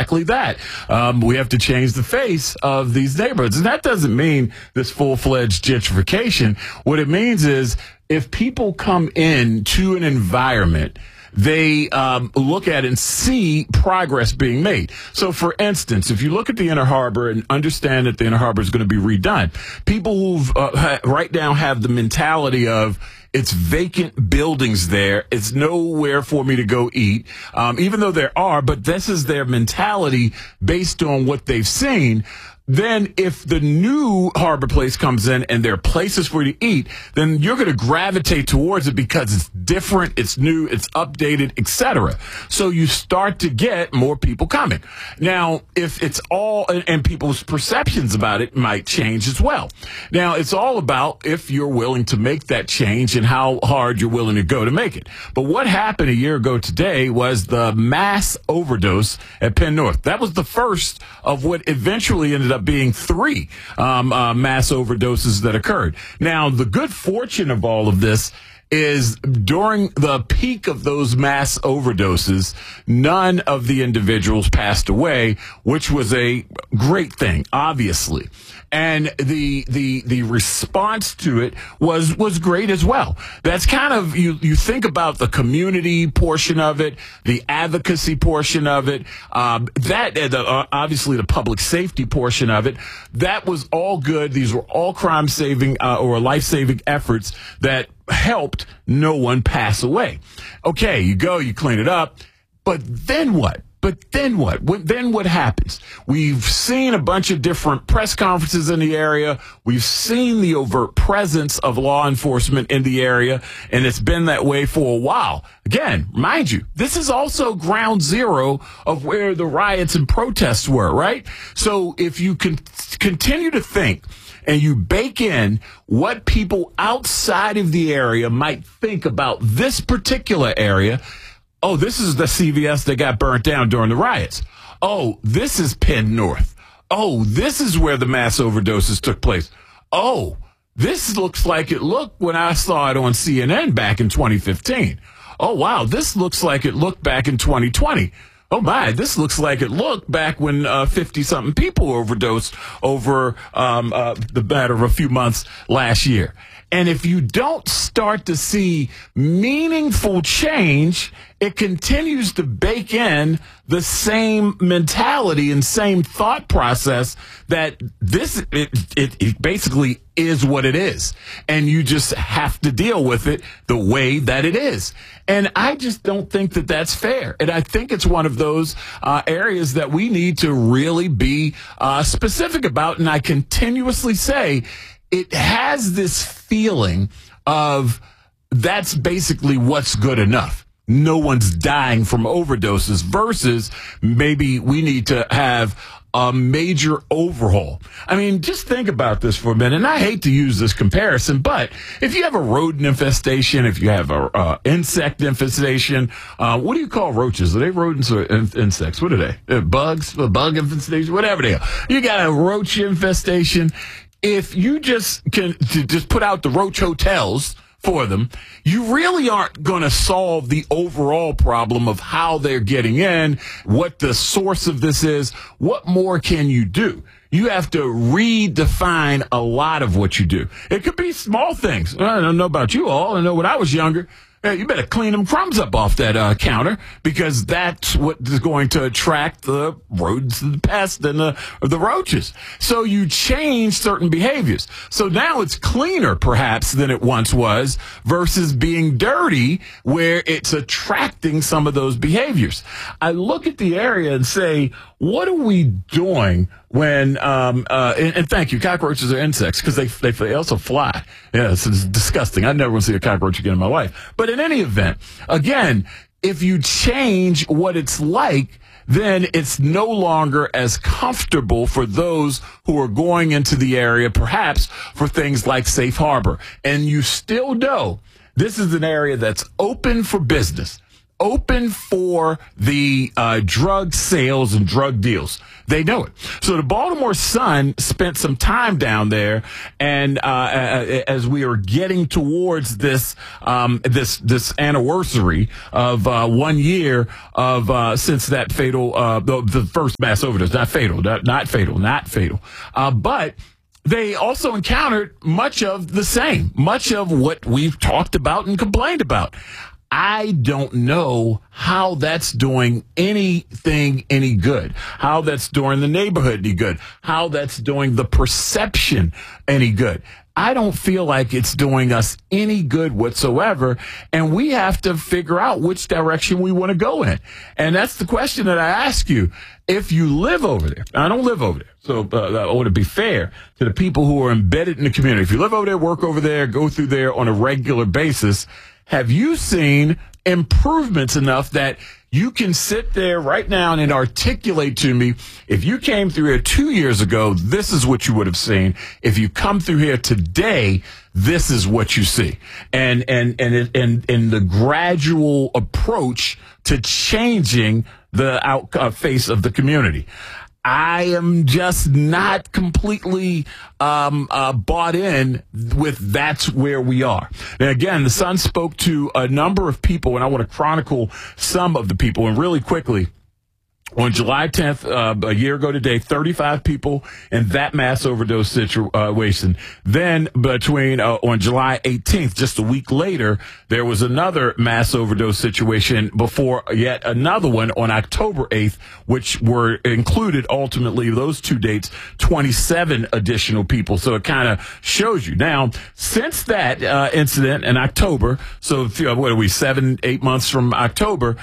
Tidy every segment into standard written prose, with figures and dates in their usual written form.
exactly that. We have to change the face of these neighborhoods. And that doesn't mean this full-fledged gentrification. What it means is if people come into an environment, they look at and see progress being made. So, for instance, if you look at the Inner Harbor and understand that the Inner Harbor is going to be redone, people who've right now have the mentality of it's vacant buildings there. It's nowhere for me to go eat, even though there are. But this is their mentality based on what they've seen. Then if the new Harbor Place comes in and there are places for you to eat, then you're going to gravitate towards it because it's different, it's new, it's updated, etc. So you start to get more people coming. Now, if it's all, and people's perceptions about it might change as well. Now, it's all about if you're willing to make that change and how hard you're willing to go to make it. But what happened a year ago today was the mass overdose at Penn North. That was the first of what eventually ended up being 3 mass overdoses that occurred. Now, the good fortune of all of this is during the peak of those mass overdoses, none of the individuals passed away, which was a great thing, obviously. And the response to it was great as well. That's kind of, you think about the community portion of it, the advocacy portion of it, obviously the public safety portion of it. That was all good. These were all crime-saving or life-saving efforts that helped no one pass away. Okay, you go, you clean it up, but then what? Then what happens? We've seen a bunch of different press conferences in the area. We've seen the overt presence of law enforcement in the area, and it's been that way for a while. Again, mind you, this is also ground zero of where the riots and protests were, right? So if you can continue to think and you bake in what people outside of the area might think about this particular area. Oh, this is the CVS that got burnt down during the riots. Oh, this is Penn North. Oh, this is where the mass overdoses took place. Oh, this looks like it looked when I saw it on CNN back in 2015. Oh, wow, this looks like it looked back in 2020. Oh, my, this looks like it looked back when 50-something people overdosed over the matter of a few months last year. And if you don't start to see meaningful change, it continues to bake in the same mentality and same thought process that it basically is what it is. And you just have to deal with it the way that it is. And I just don't think that that's fair. And I think it's one of those areas that we need to really be specific about. And I continuously say, it has this feeling of that's basically what's good enough. No one's dying from overdoses versus maybe we need to have a major overhaul. I mean, just think about this for a minute. And I hate to use this comparison, but if you have a rodent infestation, if you have a insect infestation, what do you call roaches? Are they rodents or insects? What are they? Bugs? A bug infestation? Whatever they are. You got a roach infestation. If you just put out the roach hotels for them, you really aren't going to solve the overall problem of how they're getting in, what the source of this is. What more can you do? You have to redefine a lot of what you do. It could be small things. I don't know about you all. I know when I was younger, you better clean them crumbs up off that counter because that's what is going to attract the rodents, the pests, and the roaches. So you change certain behaviors. So now it's cleaner, perhaps, than it once was versus being dirty where it's attracting some of those behaviors. I look at the area and say, what are we doing when, and thank you, cockroaches are insects because they also fly. Yeah, it's disgusting. I never want to see a cockroach again in my life. But in any event, again, if you change what it's like, then it's no longer as comfortable for those who are going into the area, perhaps for things like Safe Harbor. And you still know this is an area that's open for business. open for the drug sales and drug deals. They know it. So the Baltimore Sun spent some time down there, and as we are getting towards this anniversary of 1 year of since that fatal the first mass overdose, not fatal, but they also encountered much of the same, much of what we've talked about and complained about. I don't know how that's doing anything any good, how that's doing the neighborhood any good, how that's doing the perception any good. I don't feel like it's doing us any good whatsoever, and we have to figure out which direction we want to go in. And that's the question that I ask you. If you live over there, I don't live over there, so I want to be fair to the people who are embedded in the community. If you live over there, work over there, go through there on a regular basis, have you seen improvements enough that you can sit there right now and articulate to me, if you came through here 2 years ago, this is what you would have seen. If you come through here today, this is what you see. And the gradual approach to changing the face of the community. I am just not completely bought in with that's where we are. Now, again, the Sun spoke to a number of people, and I want to chronicle some of the people. And really quickly, on July 10th, a year ago today, 35 people in that mass overdose situation. Then on July 18th, just a week later, there was another mass overdose situation before yet another one on October 8th, which were included ultimately those 2 dates, 27 additional people. So it kind of shows you. Now, since that incident in October, so what are we, 7-8 months from October,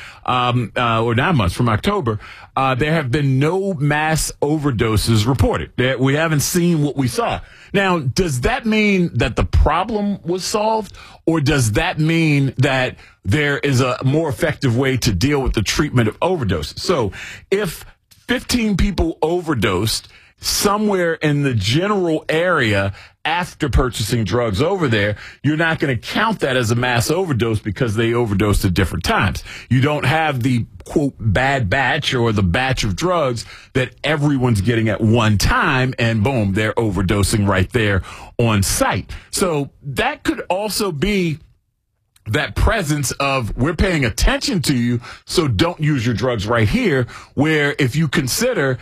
or 9 months from October, there have been no mass overdoses reported. We haven't seen what we saw. Now, does that mean that the problem was solved, or does that mean that there is a more effective way to deal with the treatment of overdoses? So if 15 people overdosed somewhere in the general area after purchasing drugs over there, you're not going to count that as a mass overdose because they overdosed at different times. You don't have the, quote, bad batch or the batch of drugs that everyone's getting at one time, and boom, they're overdosing right there on site. So that could also be that presence of, we're paying attention to you, so don't use your drugs right here, where if you consider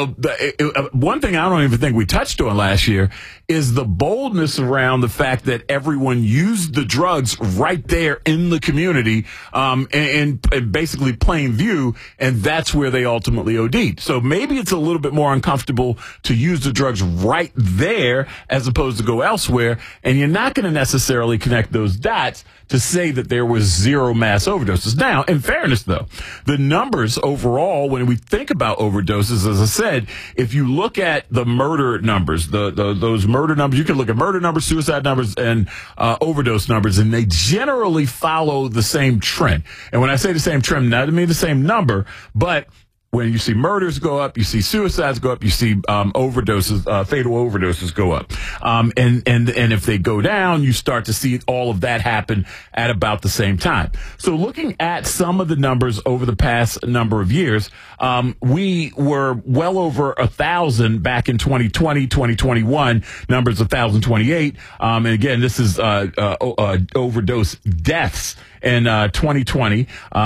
one thing I don't even think we touched on last year is the boldness around the fact that everyone used the drugs right there in the community, and basically plain view, and that's where they ultimately OD'd. So maybe it's a little bit more uncomfortable to use the drugs right there as opposed to go elsewhere, and you're not going to necessarily connect those dots to say that there was zero mass overdoses. Now, in fairness, though, the numbers overall, when we think about overdoses, as I said, if you look at the murder numbers, those murder numbers, you can look at murder numbers, suicide numbers, and overdose numbers, and they generally follow the same trend. And when I say the same trend, not to mean the same number, but when you see murders go up, you see suicides go up, you see overdoses, fatal overdoses go up. And if they go down, you start to see all of that happen at about the same time. So looking at some of the numbers over the past number of years, we were well over 1,000 back in 2020, 2021, numbers 1,028. And again, this is overdose deaths. In 2020,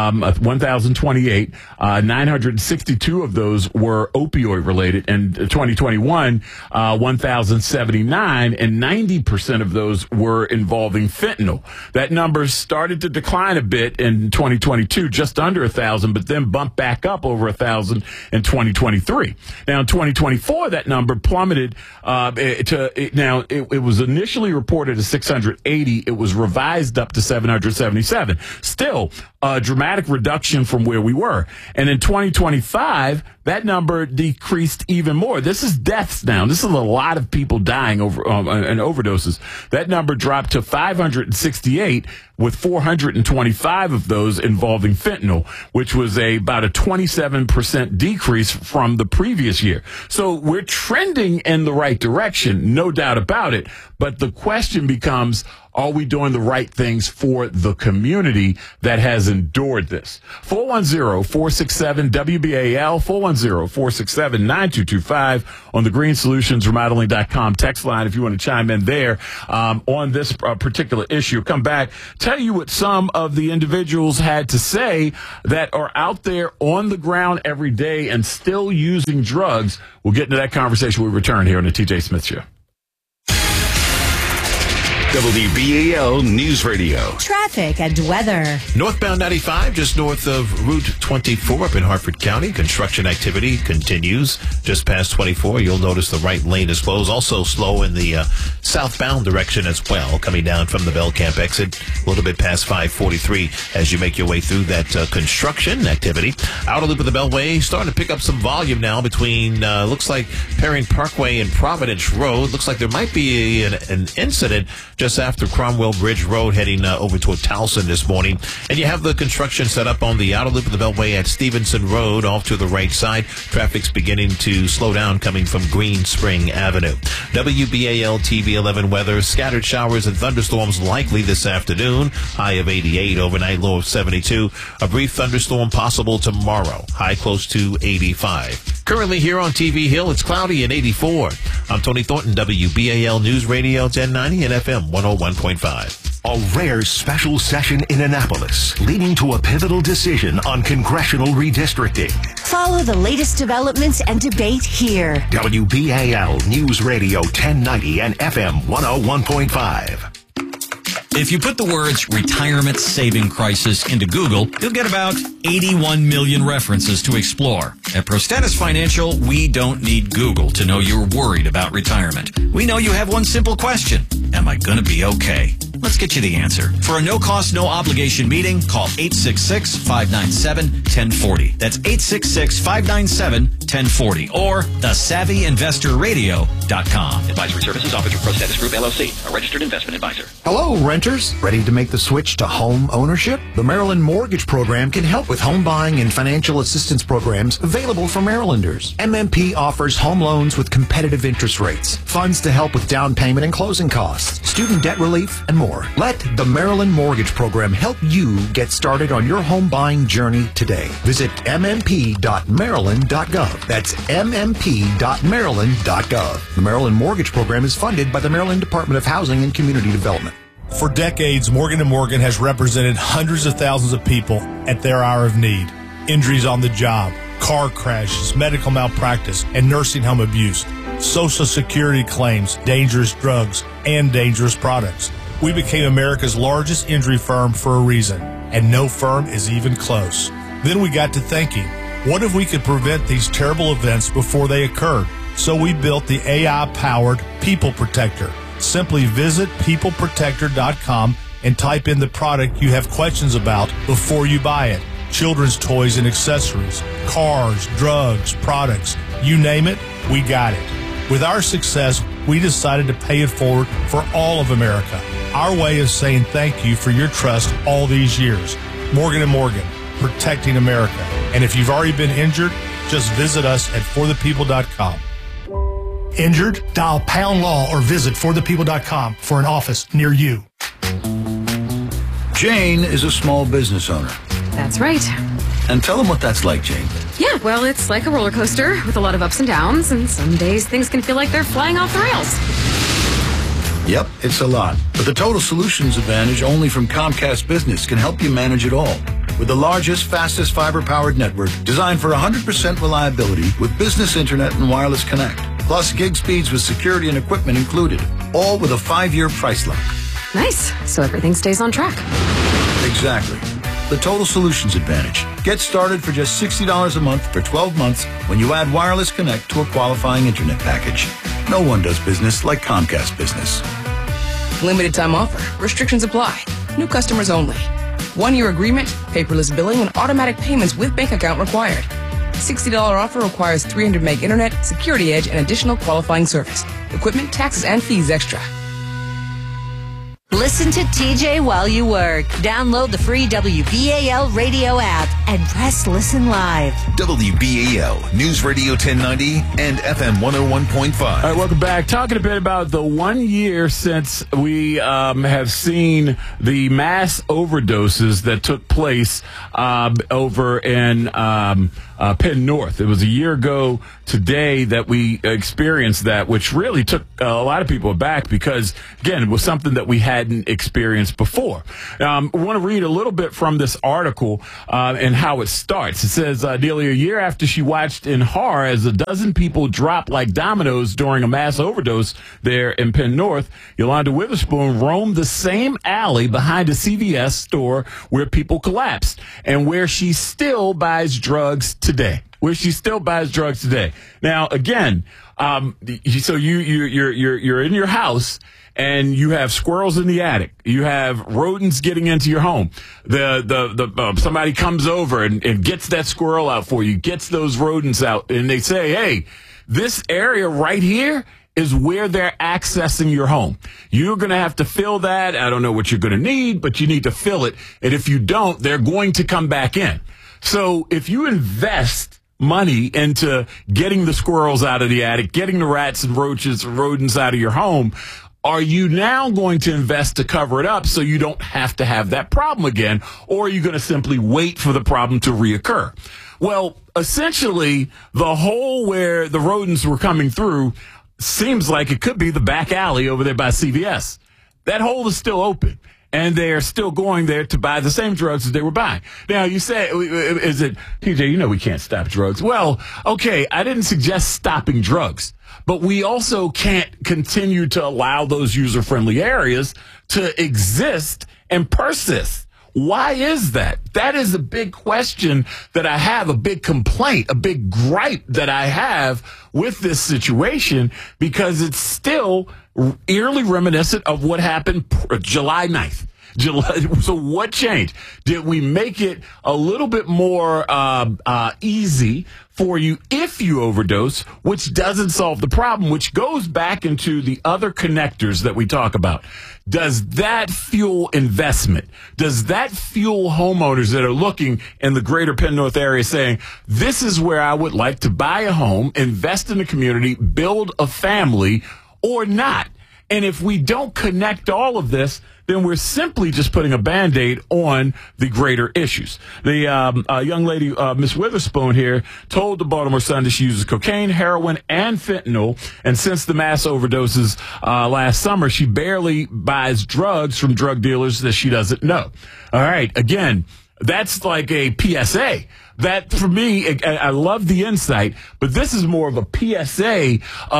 1,028, 962 of those were opioid related. In 2021, 1,079, and 90% of those were involving fentanyl. That number started to decline a bit in 2022, just under 1,000, but then bumped back up over 1,000 in 2023. Now, in 2024, that number plummeted it was initially reported as 680. It was revised up to 777. Still a dramatic reduction from where we were. And in 2025, that number decreased even more. This is deaths now. This is a lot of people dying over in overdoses. That number dropped to 568 with 425 of those involving fentanyl, which was about a 27% decrease from the previous year. So we're trending in the right direction, no doubt about it. But the question becomes, are we doing the right things for the community that has endured this? 410-467-WBAL, 410-467-9225 on the greenssolutionsremodeling.com text line if you want to chime in there on this particular issue. Come back, tell you what some of the individuals had to say that are out there on the ground every day and still using drugs. We'll get into that conversation when we return here on the TJ Smith Show. WBAL News Radio. Traffic and weather. Northbound 95, just north of Route 24 up in Hartford County. Construction activity continues just past 24. You'll notice the right lane is closed. Also slow in the southbound direction as well, coming down from the Bell Camp exit a little bit past 543 as you make your way through that construction activity. Outer loop of the Beltway starting to pick up some volume now between, looks like Perrin Parkway and Providence Road. Looks like there might be an incident just after Cromwell Bridge Road heading over toward Towson this morning. And you have the construction set up on the outer loop of the Beltway at Stevenson Road off to the right side. Traffic's beginning to slow down coming from Green Spring Avenue. WBAL TV 11 weather. Scattered showers and thunderstorms likely this afternoon. High of 88, overnight low of 72. A brief thunderstorm possible tomorrow. High close to 85. Currently here on TV Hill, it's cloudy and 84. I'm Tony Thornton, WBAL News Radio 1090 and FM 101.5. A rare special session in Annapolis, leading to a pivotal decision on congressional redistricting. Follow the latest developments and debate here. WBAL News Radio 1090 and FM 101.5. If you put the words retirement saving crisis into Google, you'll get about 81 million references to explore. At Prostatus Financial, we don't need Google to know you're worried about retirement. We know you have one simple question. Am I going to be okay? Let's get you the answer. For a no-cost, no-obligation meeting, call 866-597-1040. That's 866-597-1040 or thesavvyinvestorradio.com. Advisory services offered through Prostatus Group, LLC, a registered investment advisor. Hello, renters. Ready to make the switch to home ownership? The Maryland Mortgage Program can help with home buying and financial assistance programs available for Marylanders. MMP offers home loans with competitive interest rates, funds to help with down payment and closing costs, student debt relief, and more. Let the Maryland Mortgage Program help you get started on your home buying journey today. Visit mmp.maryland.gov. That's mmp.maryland.gov. The Maryland Mortgage Program is funded by the Maryland Department of Housing and Community Development. For decades, Morgan & Morgan has represented hundreds of thousands of people at their hour of need. Injuries on the job, car crashes, medical malpractice, and nursing home abuse, Social Security claims, dangerous drugs, and dangerous products. We became America's largest injury firm for a reason, and no firm is even close. Then we got to thinking, what if we could prevent these terrible events before they occurred? So we built the AI-powered People Protector. Simply visit peopleprotector.com and type in the product you have questions about before you buy it. Children's toys and accessories, cars, drugs, products, you name it, we got it. With our success, we decided to pay it forward for all of America. Our way of saying thank you for your trust all these years. Morgan & Morgan, protecting America. And if you've already been injured, just visit us at forthepeople.com. Injured? Dial pound law or visit forthepeople.com for an office near you. Jane is a small business owner. That's right. And tell them what that's like, Jane. Yeah, well, it's like a roller coaster with a lot of ups and downs, and some days things can feel like they're flying off the rails. Yep, it's a lot. But the Total Solutions Advantage only from Comcast Business can help you manage it all. With the largest, fastest fiber-powered network designed for 100% reliability with business internet and wireless connect. Plus gig speeds with security and equipment included. All with a 5-year price lock. Nice. So everything stays on track. Exactly. The Total Solutions Advantage. Get started for just $60 a month for 12 months when you add wireless connect to a qualifying internet package. No one does business like Comcast Business. Limited time offer. Restrictions apply. New customers only. 1-year agreement, paperless billing, and automatic payments with bank account required. $60 offer requires 300 meg internet, security edge, and additional qualifying service. Equipment, taxes, and fees extra. Listen to TJ while you work. Download the free WBAL radio app and press Listen Live. WBAL News Radio 1090 and FM 101.5. All right, welcome back. Talking a bit about the 1 year since we have seen the mass overdoses that took place over in Penn North. It was a year ago today that we experienced that, which really took a lot of people aback because, again, it was something that we hadn't experienced before. I want to read a little bit from this article and how it starts. It says, nearly a year after she watched in horror as a dozen people dropped like dominoes during a mass overdose there in Penn North, Yolanda Witherspoon roamed the same alley behind a CVS store where people collapsed and where she still buys drugs today. Now, again, so you're in your house and you have squirrels in the attic. You have rodents getting into your home. Somebody comes over and gets that squirrel out for you, gets those rodents out, and they say, hey, this area right here is where they're accessing your home. You're going to have to fill that. I don't know what you're going to need, but you need to fill it. And if you don't, they're going to come back in. So if you invest money into getting the squirrels out of the attic, getting the rats and roaches and rodents out of your home, are you now going to invest to cover it up so you don't have to have that problem again? Or are you going to simply wait for the problem to reoccur? Well, essentially, the hole where the rodents were coming through seems like it could be the back alley over there by CVS. That hole is still open. And they're still going there to buy the same drugs as they were buying. Now, you say, is it, TJ, you know we can't stop drugs. Well, okay, I didn't suggest stopping drugs. But we also can't continue to allow those user-friendly areas to exist and persist. Why is that? That is a big question that I have, a big complaint, a big gripe that I have with this situation because it's still eerily reminiscent of what happened July 9th. So what changed? Did we make it a little bit more easy for you if you overdose, which doesn't solve the problem, which goes back into the other connectors that we talk about? Does that fuel investment? Does that fuel homeowners that are looking in the greater Penn North area saying, this is where I would like to buy a home, invest in the community, build a family, or not? And if we don't connect all of this, then we're simply just putting a Band-Aid on the greater issues. The young lady, Miss Witherspoon here, told the Baltimore Sun that she uses cocaine, heroin, and fentanyl. And since the mass overdoses last summer, she barely buys drugs from drug dealers that she doesn't know. All right, again, that's like a PSA. That, for me, I love the insight, but this is more of a PSA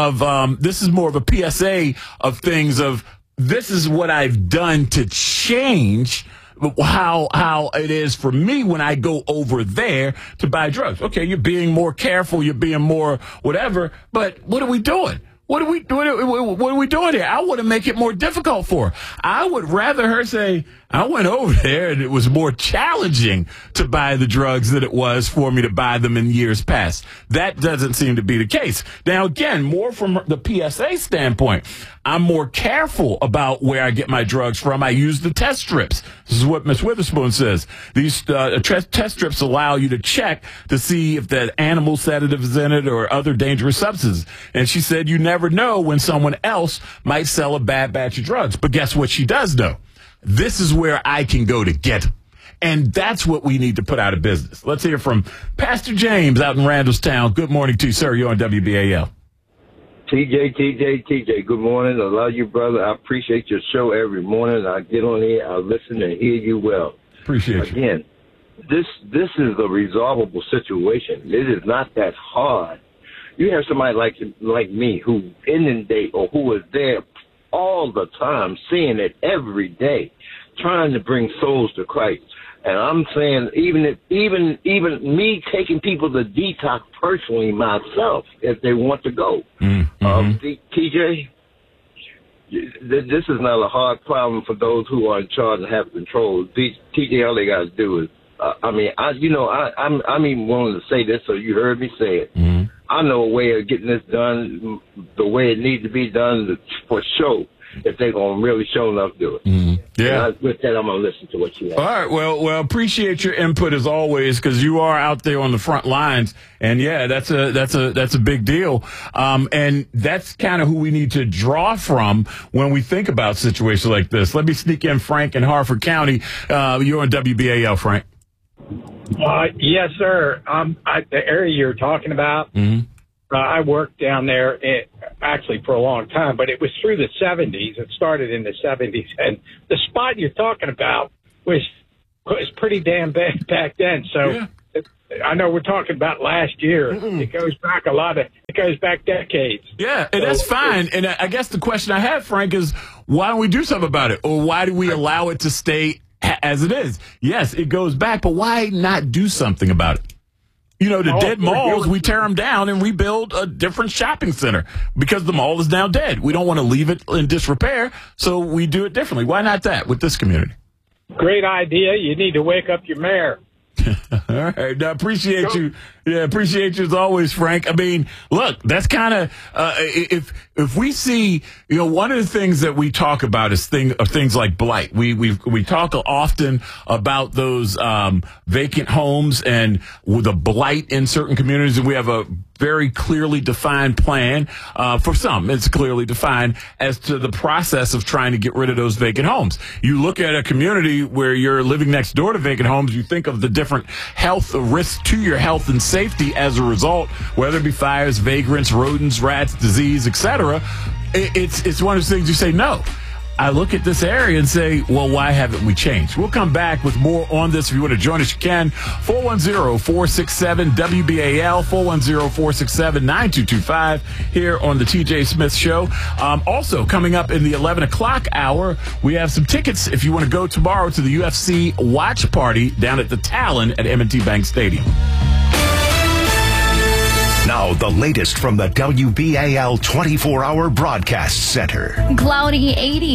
of things of, this is what I've done to change how it is for me when I go over there to buy drugs. Okay, you're being more careful, you're being more whatever, but what are we doing? What are we doing here? I want to make it more difficult for her. I would rather her say, I went over there and it was more challenging to buy the drugs than it was for me to buy them in years past. That doesn't seem to be the case. Now, again, more from the PSA standpoint, I'm more careful about where I get my drugs from. I use the test strips. This is what Ms. Witherspoon says. These test strips allow you to check to see if that animal sedative is in it or other dangerous substances. And she said you never know when someone else might sell a bad batch of drugs. But guess what she does know? This is where I can go to get them. And that's what we need to put out of business. Let's hear from Pastor James out in Randallstown. Good morning to you, sir. You're on WBAL. TJ, good morning. I love you, brother. I appreciate your show every morning. I get on here, I listen and hear you well. Appreciate you. Again, this is a resolvable situation. It is not that hard. You have somebody like me who inundate or who is there all the time, seeing it every day, trying to bring souls to Christ. And I'm saying, even me taking people to detox personally myself, if they want to go. TJ, this is not a hard problem for those who are in charge and have control. TJ, all they got to do is, I'm even willing to say this, so you heard me say it. Mm-hmm. I know a way of getting this done the way it needs to be done for show, if they're going to really show enough do it. Mm-hmm. Yeah. With that, I'm going to listen to what you have. All right. Well, appreciate your input as always, because you are out there on the front lines, and yeah, that's a big deal. And that's kind of who we need to draw from when we think about situations like this. Let me sneak in Frank in Harford County. You're on WBAL, Frank. Yes, sir. The area you're talking about, I worked down there actually for a long time, but it was through the 70s. It started in the 70s, and the spot you're talking about was pretty damn bad back then. So I know we're talking about last year. It goes back it goes back decades. Yeah, and that's fine. And I guess the question I have, Frank, is why don't we do something about it? Or why do we allow it to stay as it is? Yes, it goes back, but why not do something about it? You know, the dead malls, we tear them down and rebuild a different shopping center because the mall is now dead. We don't want to leave it in disrepair, so we do it differently. Why not that with this community? Great idea. You need to wake up your mayor. All right. I appreciate you. Yeah, appreciate you as always, Frank. I mean, look, that's kind of if we see, you know, one of the things that we talk about is things like blight. We talk often about those vacant homes and the blight in certain communities, and we have a very clearly defined plan. For some, it's clearly defined as to the process of trying to get rid of those vacant homes. You look at a community where you're living next door to vacant homes, you think of the different health risks to your health and safety as a result, whether it be fires, vagrants, rodents, rats, disease, etc. It's one of those things you say, no. I look at this area and say, well, why haven't we changed? We'll come back with more on this. If you want to join us, you can. 410-467-WBAL, 410-467-9225 here on the TJ Smith Show. Also, coming up in the 11 o'clock hour, we have some tickets if you want to go tomorrow to the UFC watch party down at the Talon at M&T Bank Stadium. Now, the latest from the WBAL 24-hour broadcast center. Cloudy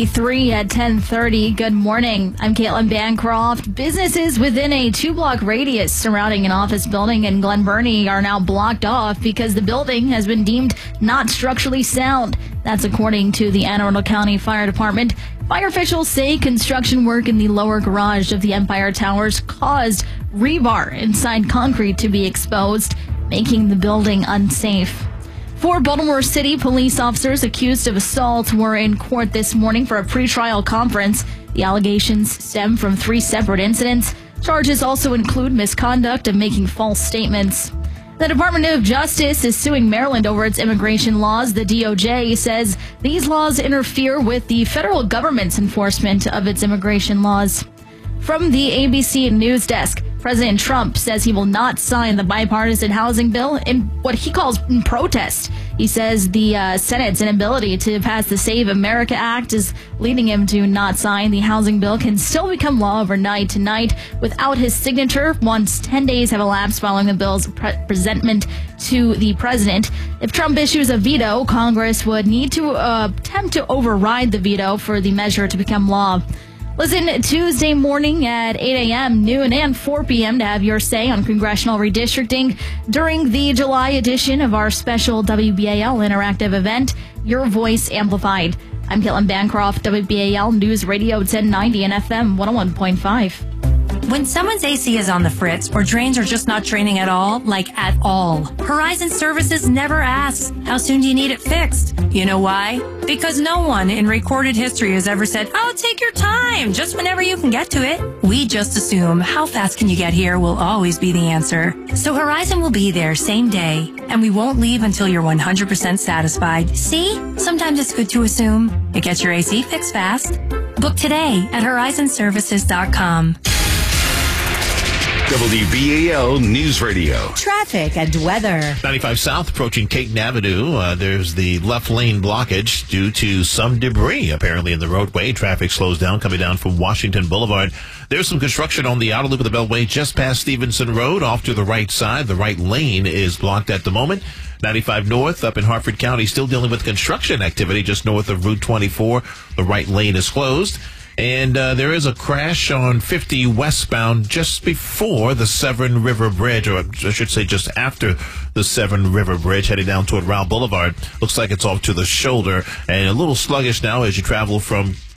83 at 10:30. Good morning. I'm Caitlin Bancroft. Businesses within a 2-block radius surrounding an office building in Glen Burnie are now blocked off because the building has been deemed not structurally sound. That's according to the Anne Arundel County Fire Department. Fire officials say construction work in the lower garage of the Empire Towers caused rebar inside concrete to be exposed, making the building unsafe. 4 Baltimore City police officers accused of assault were in court this morning for a pretrial conference. The allegations stem from 3 separate incidents. Charges also include misconduct of making false statements. The Department of Justice is suing Maryland over its immigration laws. The DOJ says these laws interfere with the federal government's enforcement of its immigration laws. From the ABC News Desk, President Trump says he will not sign the bipartisan housing bill in what he calls in protest. He says the Senate's inability to pass the Save America Act is leading him to not sign. The housing bill can still become law overnight tonight without his signature once 10 days have elapsed following the bill's presentment to the president. If Trump issues a veto, Congress would need to attempt to override the veto for the measure to become law. Listen Tuesday morning at 8 a.m., noon, and 4 p.m. to have your say on congressional redistricting during the July edition of our special WBAL interactive event, Your Voice Amplified. I'm Caitlin Bancroft, WBAL News Radio 1090 and FM 101.5. When someone's AC is on the fritz or drains are just not draining at all, like at all, Horizon Services never asks, how soon do you need it fixed? You know why? Because no one in recorded history has ever said, oh, take your time, just whenever you can get to it. We just assume how fast can you get here will always be the answer. So Horizon will be there same day, and we won't leave until you're 100% satisfied. See? Sometimes it's good to assume. It gets your AC fixed fast. Book today at horizonservices.com. WBAL News Radio. Traffic and weather. 95 South approaching Caton Avenue. There's the left lane blockage due to some debris apparently in the roadway. Traffic slows down coming down from Washington Boulevard. There's some construction on the outer loop of the Beltway just past Stevenson Road off to the right side. The right lane is blocked at the moment. 95 North up in Harford County still dealing with construction activity just north of Route 24. The right lane is closed. And there is a crash on 50 westbound just before the Severn River Bridge, or I should say just after the Severn River Bridge, heading down toward Round Boulevard. Looks like it's off to the shoulder and a little sluggish now as you travel from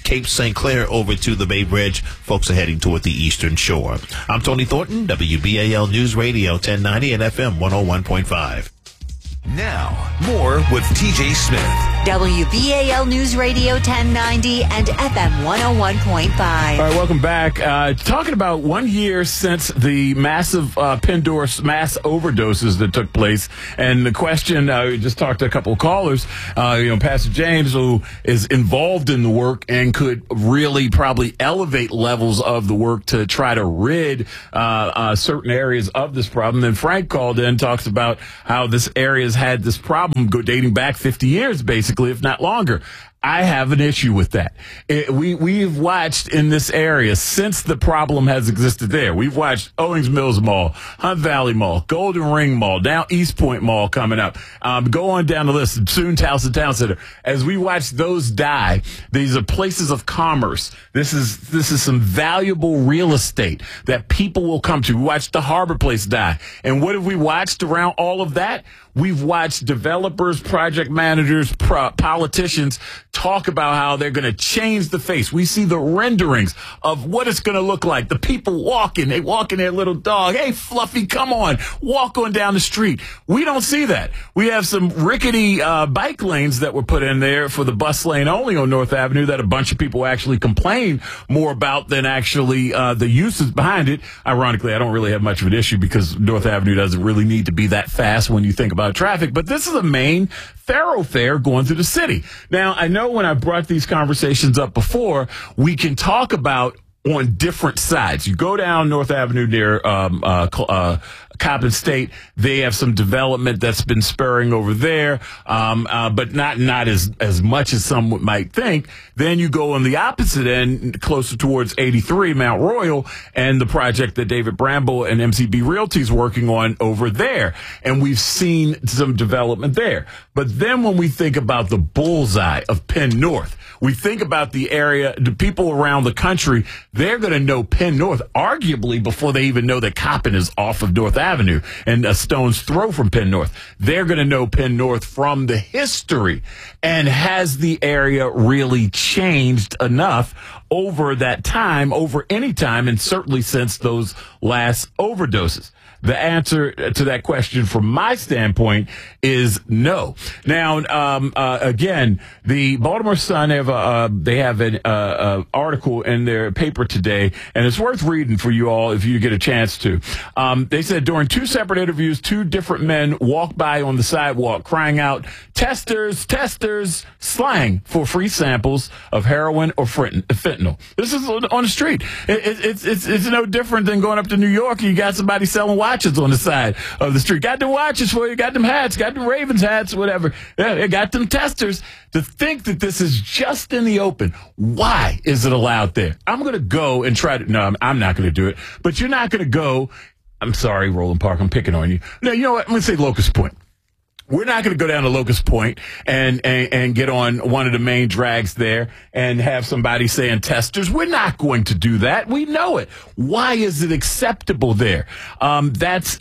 Cape St. Clair over to the Bay Bridge. Folks are heading toward the eastern shore. I'm Tony Thornton, WBAL News Radio 1090 and FM 101.5. Now, more with TJ Smith. WBAL News Radio 1090 and FM 101.5. All right, welcome back. Talking about 1 year since the massive Pendorse mass overdoses that took place. And the question, we just talked to a couple of callers, Pastor James, who is involved in the work and could really probably elevate levels of the work to try to rid certain areas of this problem. Then Frank called in, talks about how this area has had this problem dating back 50 years, basically, if not longer. I have an issue with that. We've watched in this area since the problem has existed there. We've watched Owings Mills Mall, Hunt Valley Mall, Golden Ring Mall, now East Point Mall coming up. Go on down the list, soon Towson Town Center. As we watch those die, these are places of commerce. This is some valuable real estate that people will come to. We watched the Harbor Place die. And what have we watched around all of that? We've watched developers, project managers, politicians talk about how they're going to change the face. We see the renderings of what it's going to look like. The people walking, they walking their little dog. Hey, Fluffy, come on, walk on down the street. We don't see that. We have some rickety bike lanes that were put in there for the bus lane only on North Avenue that a bunch of people actually complain more about than actually the uses behind it. Ironically, I don't really have much of an issue because North Avenue doesn't really need to be that fast when you think about traffic, but this is a main thoroughfare going through the city. Now, I know when I brought these conversations up before, we can talk about on different sides. You go down North Avenue near Coppin State, they have some development that's been spurring over there, but not as much as some might think. Then you go on the opposite end, closer towards 83 Mount Royal, and the project that David Bramble and MCB Realty is working on over there. And we've seen some development there. But then when we think about the bullseye of Penn North, we think about the area, the people around the country, they're going to know Penn North arguably before they even know that Coppin is off of North Avenue and a stone's throw from Penn North. They're going to know Penn North from the history. And has the area really changed enough over that time, over any time, and certainly since those last overdoses? The answer to that question from my standpoint is no. Now, again, the Baltimore Sun they have an article in their paper today, and it's worth reading for you all if you get a chance to. They said during two separate interviews, two different men walked by on the sidewalk crying out, "Testers, testers," slang for free samples of heroin or fentanyl. This is on the street. It's no different than going up to New York and you got somebody selling watches on the side of the street. Got them watches for you, got them hats, got them Ravens hats, whatever. Yeah, they got them testers. To think that this is just in the open, why is it allowed there? I'm going to go and try to, no, I'm not going to do it, but you're not going to go, I'm sorry, Roland Park, I'm picking on you. No, you know what? I'm going to say Locust Point. We're not going to go down to Locust Point and get on one of the main drags there and have somebody saying testers. We're not going to do that. We know it. Why is it acceptable there? That's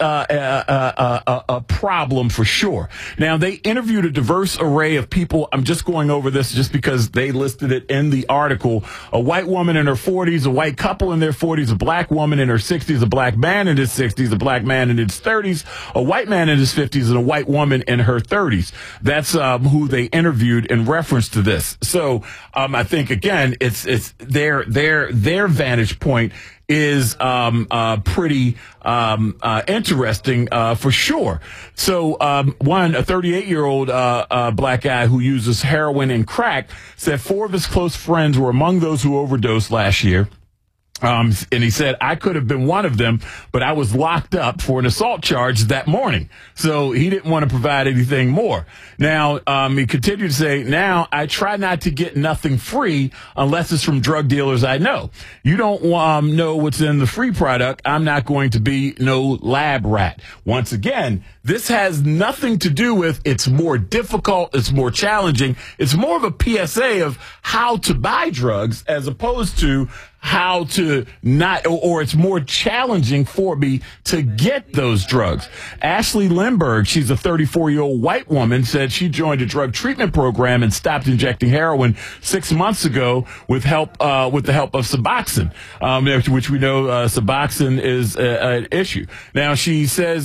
a problem for sure. Now, they interviewed a diverse array of people. I'm just going over this just because they listed it in the article. A white woman in her 40s, a white couple in their 40s, a black woman in her 60s, a black man in his 60s, a black man in his 30s, a white man in his 50s, and a white woman in her 30s. That's who they interviewed in reference to this. So I think again, it's their vantage point is pretty interesting for sure. So a 38-year-old black guy who uses heroin and crack said 4 of his close friends were among those who overdosed last year. And he said, I could have been one of them, but I was locked up for an assault charge that morning. So he didn't want to provide anything more. Now, he continued to say, now I try not to get nothing free unless it's from drug dealers I know. You don't know what's in the free product. I'm not going to be no lab rat. Once again, this has nothing to do with it's more difficult, it's more challenging. It's more of a PSA of how to buy drugs as opposed to how to not, or it's more challenging for me to get those drugs. Ashley Lindbergh, she's a 34-year-old white woman, said she joined a drug treatment program and stopped injecting heroin 6 months ago with the help of Suboxone, which we know Suboxone is an issue. Now she says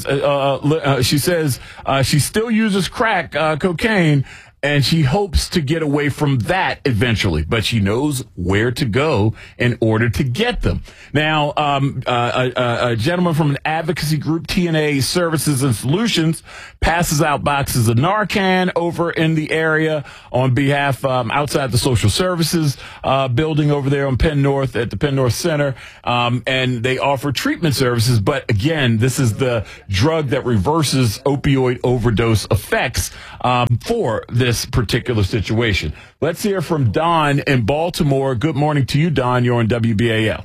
she still uses crack cocaine. And she hopes to get away from that eventually, but she knows where to go in order to get them. Now, a gentleman from an advocacy group, TNA Services and Solutions, passes out boxes of Narcan over in the area on behalf outside the social services building over there on Penn North at the Penn North Center, and they offer treatment services. But again, this is the drug that reverses opioid overdose effects for this particular situation. Let's hear from Don in Baltimore. Good morning to you, Don. You're on WBAL.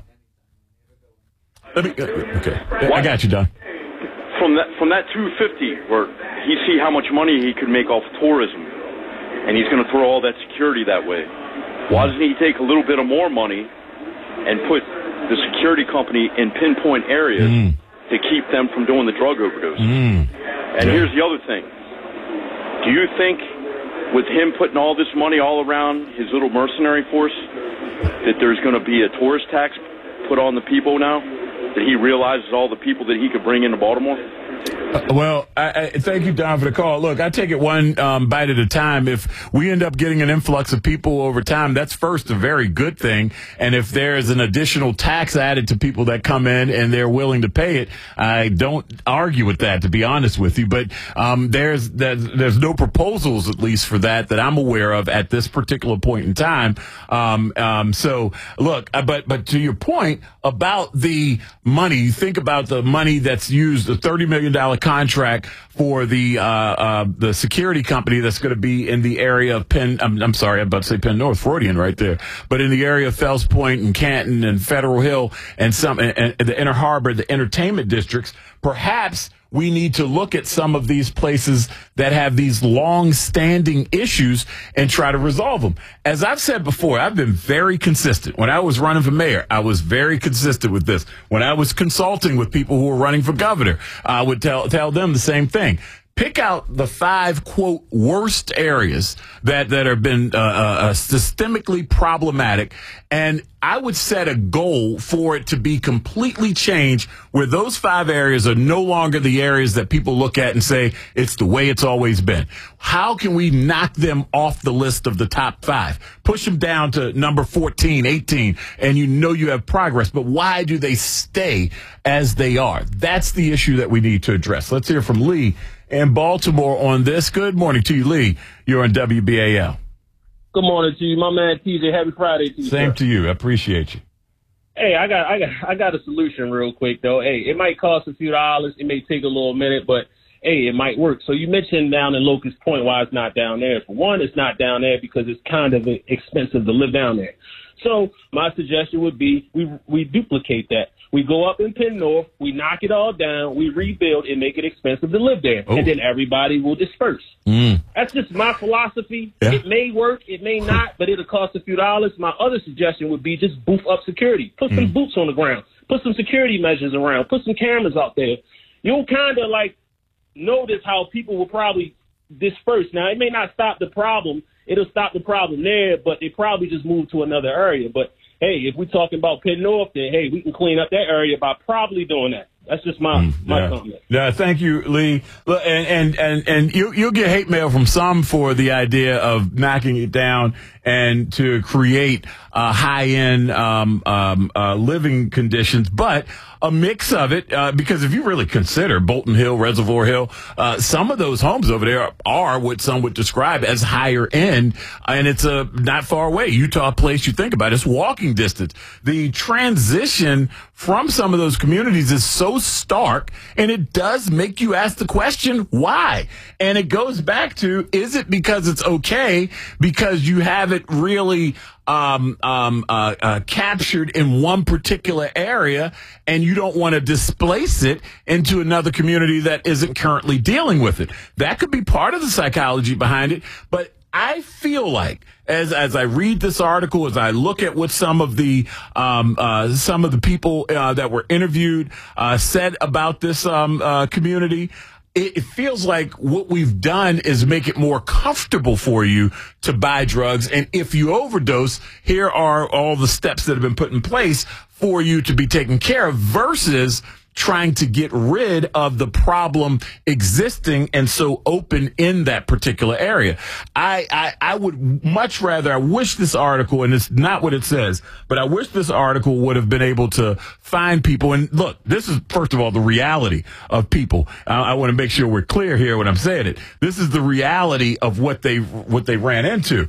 Okay, I got you, Don. From that 250, where he see how much money he could make off tourism, and he's going to throw all that security that way. Why doesn't he take a little bit of more money and put the security company in pinpoint areas to keep them from doing the drug overdose? And here's the other thing. Do you think with him putting all this money all around his little mercenary force that there's going to be a tourist tax put on the people now? That he realizes all the people that he could bring into Baltimore? Well, I thank you, Don, for the call. Look, I take it one bite at a time. If we end up getting an influx of people over time, that's first a very good thing. And if there's an additional tax added to people that come in and they're willing to pay it, I don't argue with that, to be honest with you. But there's no proposals, at least for that I'm aware of at this particular point in time. So look, but to your point about the money, think about the money that's used, the $30 million contract for the security company that's going to be in the area of Penn. I'm sorry, I'm about to say Penn North, Freudian right there, but in the area of Fells Point and Canton and Federal Hill and the Inner Harbor, the entertainment districts. Perhaps we need to look at some of these places that have these long-standing issues and try to resolve them. As I've said before, I've been very consistent. When I was running for mayor, I was very consistent with this. When I was consulting with people who were running for governor, I would tell them the same thing. Pick out the 5, quote, worst areas that have been systemically problematic, and I would set a goal for it to be completely changed where those 5 areas are no longer the areas that people look at and say, it's the way it's always been. How can we knock them off the list of the top 5? Push them down to number 14, 18, and you know you have progress. But why do they stay as they are? That's the issue that we need to address. Let's hear from Lee in Baltimore on this. Good morning to you, Lee. You're on WBAL. Good morning to you, my man TJ. Happy Friday to you. Same sir. to you. I appreciate you. Hey, I got a solution real quick though. Hey, it might cost a few dollars. It may take a little minute, but hey, it might work. So you mentioned down in Locust Point why it's not down there. For one, it's not down there because it's kind of expensive to live down there. So my suggestion would be we duplicate that. We go up in Penn North, we knock it all down, we rebuild and make it expensive to live there. And then everybody will disperse. That's just my philosophy. Yeah. It may work, it may not, but it'll cost a few dollars. My other suggestion would be just boof up security. Put some boots on the ground. Put some security measures around. Put some cameras out there. You'll kind of like notice how people will probably disperse. Now, it may not stop the problem. It'll stop the problem there, but they probably just move to another area. But hey, if we're talking about Penn North, then hey, we can clean up that area by probably doing that. That's just my comment. Yeah, thank you, Lee. Look, and you'll get hate mail from some for the idea of knocking it down and to create high-end living conditions, but a mix of it, because if you really consider Bolton Hill, Reservoir Hill, some of those homes over there are what some would describe as higher end, and it's not far away. Utah Place, you think about it, it's walking distance. The transition from some of those communities is so stark, and it does make you ask the question, why? And it goes back to, is it because it's okay because you have it really captured in one particular area and you don't want to displace it into another community that isn't currently dealing with it? That could be part of the psychology behind it, but I feel like as I read this article, as I look at what some of the people that were interviewed said about this community, it feels like what we've done is make it more comfortable for you to buy drugs. And if you overdose, here are all the steps that have been put in place for you to be taken care of versus trying to get rid of the problem existing and so open in that particular area. I would much rather, I wish this article, and it's not what it says, but I wish this article would have been able to find people. And look, this is, first of all, the reality of people. I want to make sure we're clear here when I'm saying it. This is the reality of what they ran into.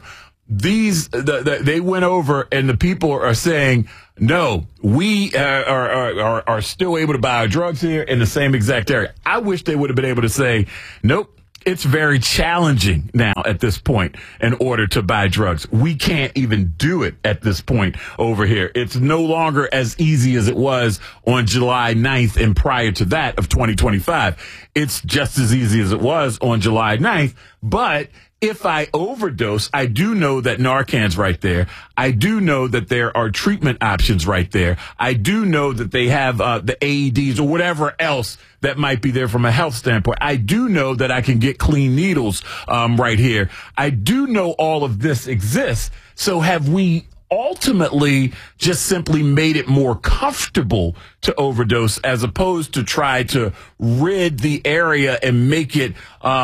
They went over and the people are saying, no, we are still able to buy our drugs here in the same exact area. I wish they would have been able to say, nope, it's very challenging now at this point in order to buy drugs. We can't even do it at this point over here. It's no longer as easy as it was on July 9th and prior to that of 2025. It's just as easy as it was on July 9th, but if I overdose, I do know that Narcan's right there. I do know that there are treatment options right there. I do know that they have the AEDs or whatever else that might be there from a health standpoint. I do know that I can get clean needles right here. I do know all of this exists. So have we ultimately just simply made it more comfortable to overdose as opposed to try to rid the area and make it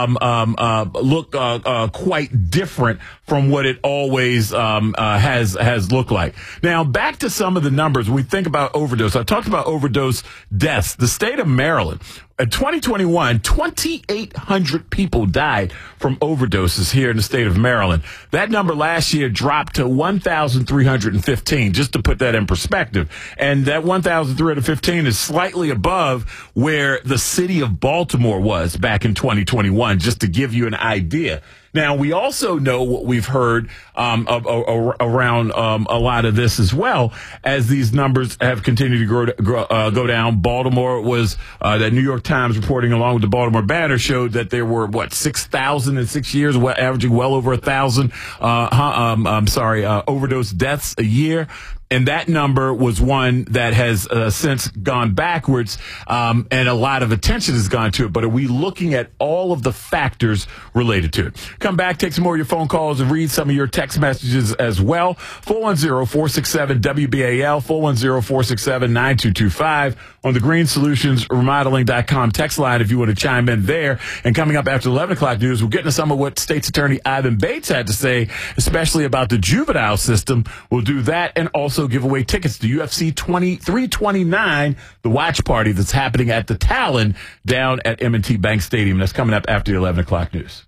look quite different from what it always has looked like. Now, back to some of the numbers. When we think about overdose, I talked about overdose deaths. The state of Maryland, in 2021, 2,800 people died from overdoses here in the state of Maryland. That number last year dropped to 1,315, just to put that in perspective. And that 1,315 is slightly above where the city of Baltimore was back in 2021, just to give you an idea. Now, we also know what we've heard around a lot of this as well, as these numbers have continued to go down. Baltimore was, that New York Times reporting along with the Baltimore Banner showed that there were, 6,000 in 6 years, averaging well over 1,000, overdose deaths a year. And that number was one that has since gone backwards, and a lot of attention has gone to it. But are we looking at all of the factors related to it? Come back, take some more of your phone calls, and read some of your text messages as well. 410-467-WBAL, 410-467-9225 on the GreenSolutionsRemodeling.com text line if you want to chime in there. And coming up after 11 o'clock news, we'll get into some of what State's Attorney Ivan Bates had to say, especially about the juvenile system. We'll do that and also give away tickets to UFC 329, the watch party that's happening at the Talon down at M&T Bank Stadium. That's coming up after the 11 o'clock news.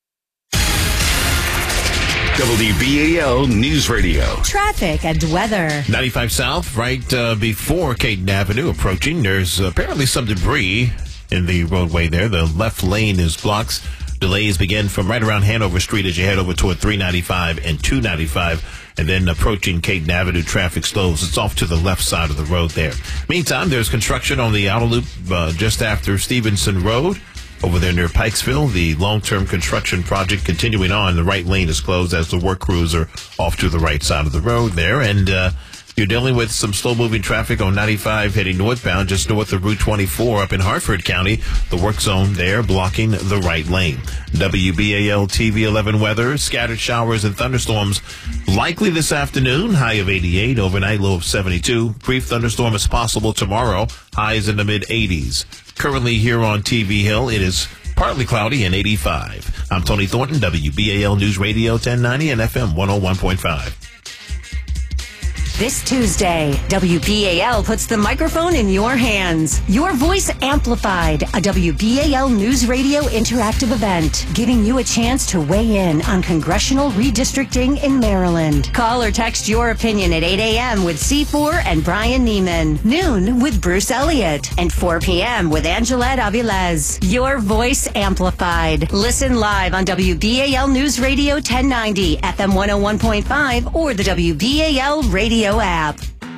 WBAL News Radio. Traffic and weather. 95 South, right before Caden Avenue approaching. There's apparently some debris in the roadway there. The left lane is blocked. Delays begin from right around Hanover Street as you head over toward 395 and 295. And then approaching Caden Avenue, traffic slows. It's off to the left side of the road there. Meantime, there's construction on the outer loop just after Stevenson Road. Over there near Pikesville, the long-term construction project continuing on. The right lane is closed as the work crews are off to the right side of the road there. And you're dealing with some slow-moving traffic on 95 heading northbound, just north of Route 24 up in Hartford County. The work zone there blocking the right lane. WBAL TV 11 weather, scattered showers and thunderstorms likely this afternoon, high of 88, overnight low of 72. Brief thunderstorm is possible tomorrow, highs in the mid-80s. Currently here on TV Hill, it is partly cloudy and 85. I'm Tony Thornton, WBAL News Radio 1090 and FM 101.5. This Tuesday, WBAL puts the microphone in your hands. Your voice amplified, a WBAL News Radio interactive event, giving you a chance to weigh in on congressional redistricting in Maryland. Call or text your opinion at 8 a.m. with C4 and Brian Neiman, noon with Bruce Elliott, and 4 p.m. with Angelette Avilés. Your voice amplified. Listen live on WBAL News Radio 1090, FM 101.5, or the WBAL Radio app.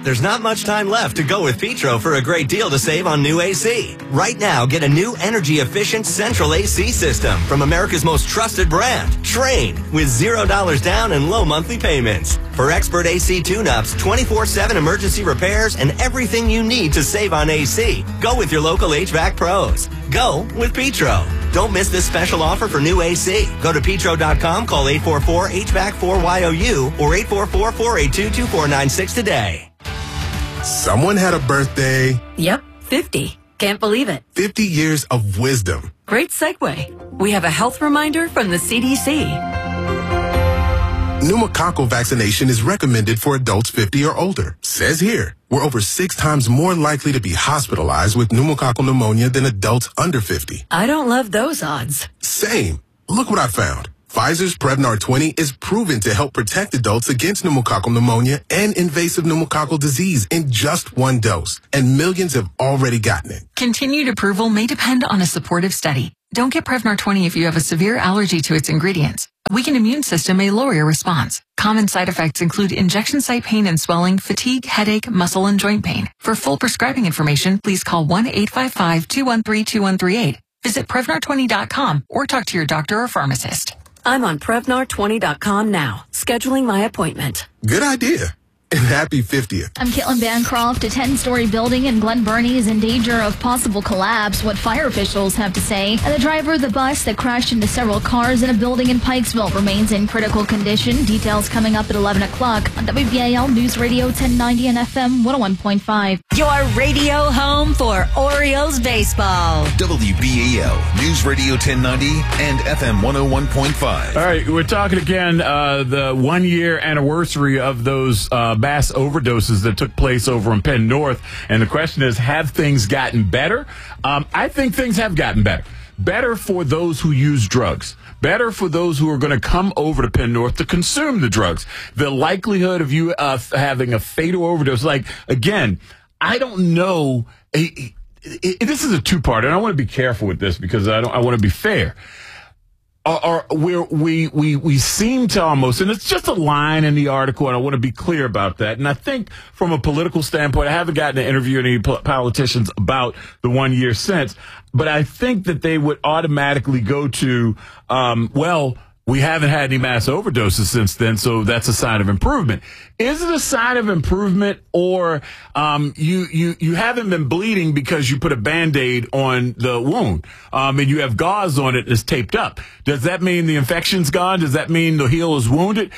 There's not much time left to go with Petro for a great deal to save on new AC. Right now, get a new energy-efficient central AC system from America's most trusted brand, Trane, with $0 down and low monthly payments. For expert AC tune-ups, 24/7 emergency repairs, and everything you need to save on AC, go with your local HVAC pros. Go with Petro. Don't miss this special offer for new AC. Go to petro.com, call 844-HVAC-4YOU or 844-482-2496 today. Someone had a birthday. Yep, 50. Can't believe it. 50 years of wisdom. Great segue. We have a health reminder from the CDC. Pneumococcal vaccination is recommended for adults 50 or older. Says here, we're over 6 times more likely to be hospitalized with pneumococcal pneumonia than adults under 50. I don't love those odds. Same. Look what I found. Pfizer's Prevnar 20 is proven to help protect adults against pneumococcal pneumonia and invasive pneumococcal disease in just 1 dose. And millions have already gotten it. Continued approval may depend on a supportive study. Don't get Prevnar 20 if you have a severe allergy to its ingredients. A weakened immune system may lower your response. Common side effects include injection site pain and swelling, fatigue, headache, muscle, and joint pain. For full prescribing information, please call 1-855-213-2138. Visit Prevnar20.com or talk to your doctor or pharmacist. I'm on Prevnar20.com now, scheduling my appointment. Good idea. And happy 50th. I'm Caitlin Bancroft. A 10-story building in Glen Burnie is in danger of possible collapse, what fire officials have to say. And the driver of the bus that crashed into several cars in a building in Pikesville remains in critical condition. Details coming up at 11 o'clock on WBAL News Radio 1090 and FM 101.5. Your radio home for Orioles baseball. WBAL News Radio 1090 and FM 101.5. All right, we're talking again the 1-year anniversary of those mass overdoses that took place over in Penn North. And the question is, have things gotten better? I think things have gotten better. Better for those who use drugs. Better for those who are going to come over to Penn North to consume the drugs. The likelihood of you having a fatal overdose, like, again, I don't know. This is a two-part, and I want to be careful with this because I want to be fair. We seem to almost, and it's just a line in the article, and I want to be clear about that. And I think from a political standpoint, I haven't gotten to interview any politicians about the 1 year since, but I think that they would automatically go to, well, we haven't had any mass overdoses since then, so that's a sign of improvement. Is it a sign of improvement, or you haven't been bleeding because you put a Band-Aid on the wound and you have gauze on it that's taped up? Does that mean the infection's gone? Does that mean the heel is wounded?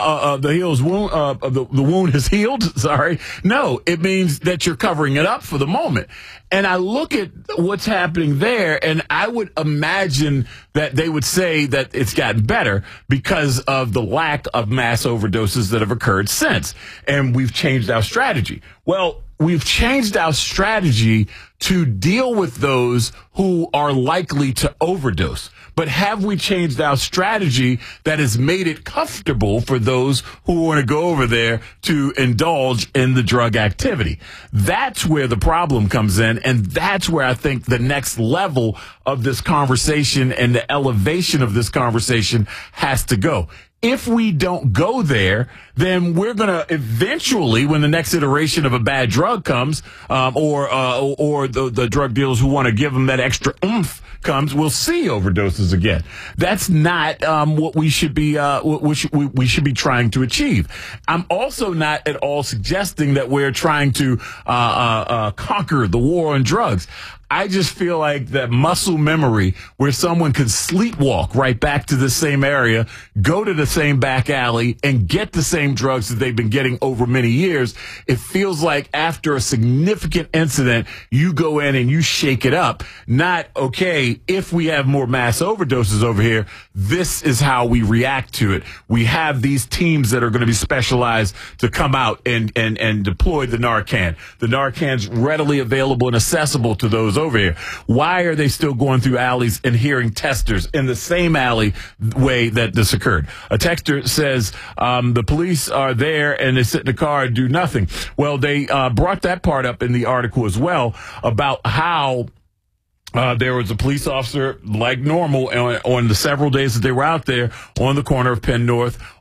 The wound is healed? Sorry. No, it means that you're covering it up for the moment. And I look at what's happening there, and I would imagine that they would say that it's gotten better because of the lack of mass overdoses that have occurred since. And we've changed our strategy. Well, we've changed our strategy to deal with those who are likely to overdose. But have we changed our strategy that has made it comfortable for those who want to go over there to indulge in the drug activity? That's where the problem comes in, and that's where I think the next level of this conversation and the elevation of this conversation has to go. If we don't go there, then we're going to eventually, when the next iteration of a bad drug comes, or the drug dealers who want to give them that extra oomph comes, we'll see overdoses again. That's not what we should be we should be trying to achieve. I'm also not at all suggesting that we're trying to conquer the war on drugs. I just feel like that muscle memory where someone could sleepwalk right back to the same area, go to the same back alley, and get the same drugs that they've been getting over many years. It feels like after a significant incident, you go in and you shake it up. Not, okay, if we have more mass overdoses over here, this is how we react to it. We have these teams that are going to be specialized to come out and deploy the Narcan. The Narcan's readily available and accessible to those over here. Why are they still going through alleys and hearing testers in the same alley way that this occurred? A texter says the police are there and they sit in the car and do nothing. Well, they brought that part up in the article as well about how there was a police officer, like normal, on the several days that they were out there on the corner of Penn North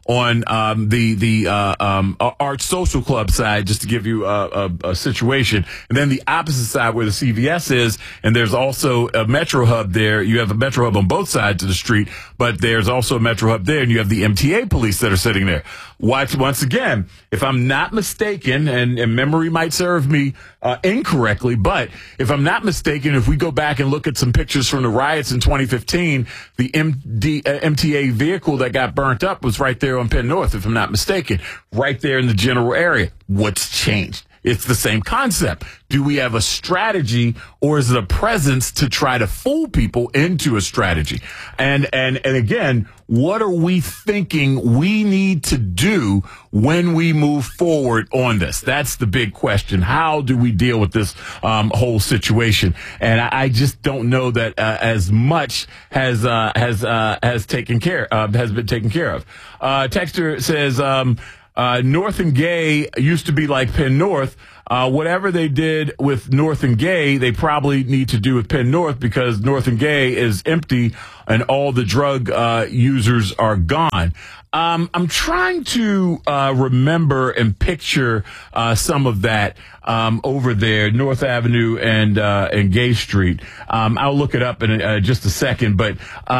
on the Arch Social Club side, just to give you a situation. And then the opposite side where the CVS is, and there's also a Metro Hub there. You have a Metro Hub on both sides of the street, but there's also a Metro Hub there, and you have the MTA police that are sitting there. Once again, if I'm not mistaken, and memory might serve me incorrectly, but if I'm not mistaken, if we go back and look at some pictures from the riots in 2015, the MTA vehicle that got burnt up was right there on Penn North, if I'm not mistaken, right there in the general area. What's changed? It's the same concept. Do we have a strategy, or is it a presence to try to fool people into a strategy? And again, what are we thinking we need to do when we move forward on this? That's the big question. How do we deal with this whole situation? And I just don't know that as much has been taken care of. Texter says, North and Gay used to be like Penn North. Whatever they did with North and Gay, they probably need to do with Penn North, because North and Gay is empty and all the drug users are gone. I'm trying to remember and picture some of that over there, North Avenue and Gay Street. I'll look it up in just a second. But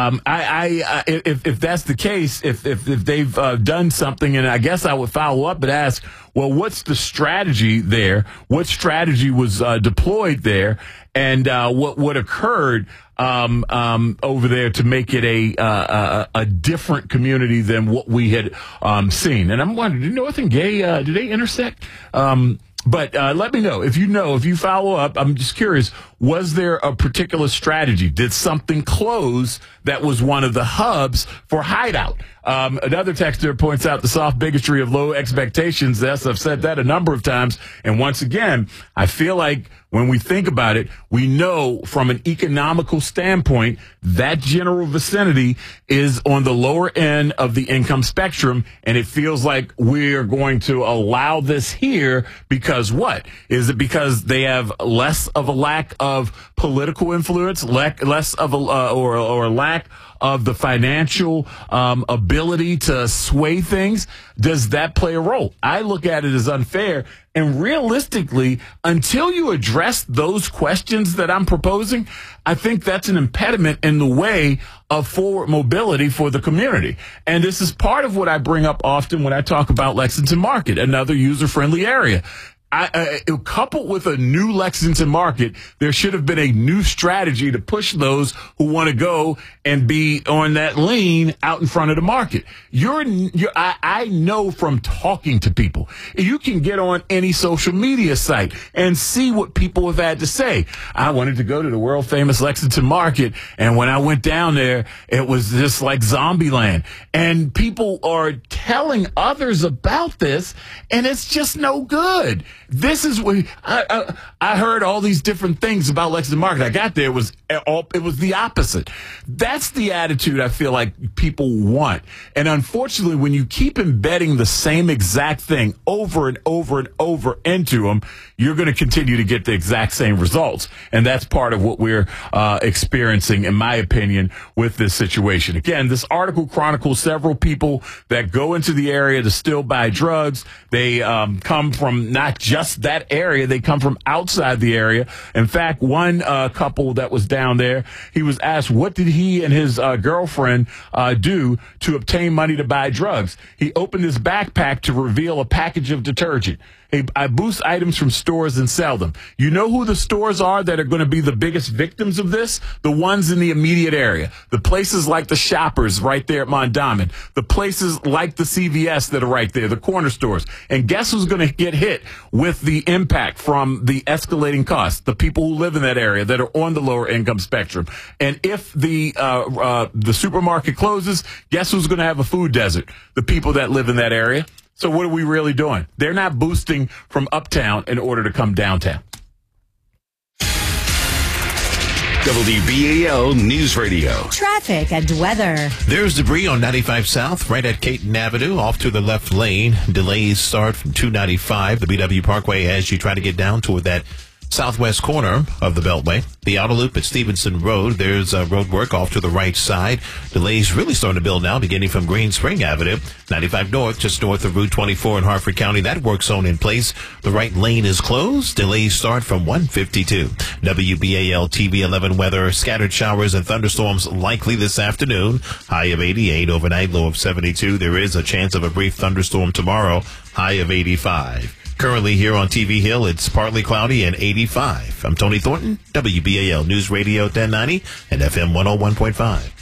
if that's the case, if they've done something, and I guess I would follow up and ask, well, what's the strategy there? What strategy was deployed there, and what occurred over there to make it a different community than what we had seen? And I'm wondering, do North and Gay do they intersect? But let me know if you follow up. I'm just curious. Was there a particular strategy? Did something close that was one of the hubs for hideout? Another texter points out the soft bigotry of low expectations. Yes, I've said that a number of times. And once again, I feel like when we think about it, we know from an economical standpoint that general vicinity is on the lower end of the income spectrum. And it feels like we're going to allow this here because what? Is it because they have less of a lack of political influence, less of or lack of the financial ability to sway things? Does that play a role? I look at it as unfair. And realistically, until you address those questions that I'm proposing, I think that's an impediment in the way of forward mobility for the community. And this is part of what I bring up often when I talk about Lexington Market, another user-friendly area. Coupled with a new Lexington Market, there should have been a new strategy to push those who want to go and be on that lane out in front of the market. I know from talking to people, you can get on any social media site and see what people have had to say. I wanted to go to the world famous Lexington Market, and when I went down there, it was just like zombie land. And people are telling others about this, and it's just no good. This is what I heard all these different things about Lexington Market. I got there, it was the opposite. That's the attitude I feel like people want. And unfortunately, when you keep embedding the same exact thing over and over and over into them, you're going to continue to get the exact same results. And that's part of what we're experiencing, in my opinion, with this situation. Again, this article chronicles several people that go into the area to still buy drugs. They come from not just that area. They come from outside the area. In fact, one couple that was down there, he was asked, what did he and his girlfriend do to obtain money to buy drugs? He opened his backpack to reveal a package of detergent. I boost items from stores and sell them. You know who the stores are that are going to be the biggest victims of this? The ones in the immediate area. The places like the Shoppers right there at Mondawmin. The places like the CVS that are right there, the corner stores. And guess who's going to get hit with the impact from the escalating costs? The people who live in that area that are on the lower income spectrum. And if the supermarket closes, guess who's going to have a food desert? The people that live in that area. So what are we really doing? They're not boosting from uptown in order to come downtown. WBAL News Radio. Traffic and weather. There's debris on 95 South, right at Caton Avenue, off to the left lane. Delays start from 295, the BW Parkway, as you try to get down toward that southwest corner of the Beltway. The outer loop at Stevenson Road, there's road work off to the right side. Delays really starting to build now, beginning from Green Spring Avenue. 95 North, just north of Route 24 in Harford County. That work zone in place. The right lane is closed. Delays start from 152. WBAL TV 11 weather. Scattered showers and thunderstorms likely this afternoon. High of 88. Overnight low of 72. There is a chance of a brief thunderstorm tomorrow. High of 85. Currently here on TV Hill, it's partly cloudy and 85. I'm Tony Thornton, WBAL News Radio 1090 and FM 101.5.